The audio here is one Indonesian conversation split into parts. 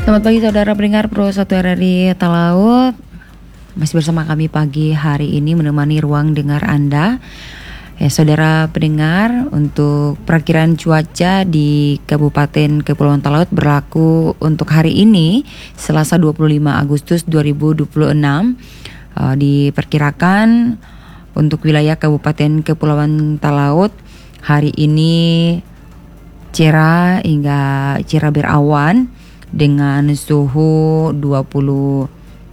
Selamat pagi saudara pendengar Pro 1 RRI Talaut. Masih bersama kami pagi hari ini menemani ruang dengar Anda. Ya, saudara pendengar, untuk perakiraan cuaca di Kabupaten Kepulauan Talaut berlaku untuk hari ini Selasa 25 Agustus 2026. Diperkirakan untuk wilayah Kabupaten Kepulauan Talaut hari ini cerah hingga cerah berawan dengan suhu 24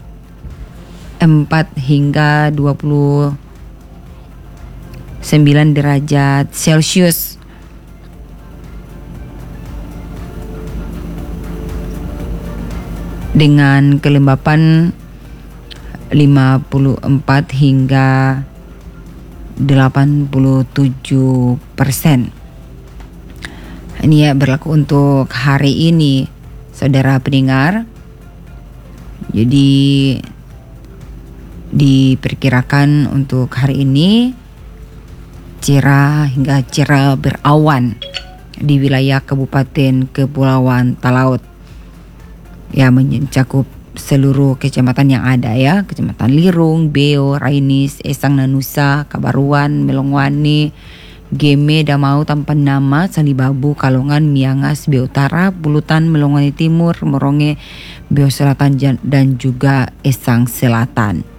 hingga 29 derajat Celcius. Dengan kelembapan 54 hingga 87%. Ini ya berlaku untuk hari ini, saudara pendengar. Jadi diperkirakan untuk hari ini cerah hingga cerah berawan di wilayah Kabupaten Kepulauan Talaut. Ya, mencakup seluruh kecamatan yang ada ya, Kecamatan Lirung, Beo, Rainis, Esang, Nanusa, Kabaruan, Melongwani, Geme, Damau, Tampan Nama, Salibabu, Kalongan, Miangas, Beo Utara, Bulutan, Melongwani Timur, Moronge, Beo Selatan dan juga Esang Selatan.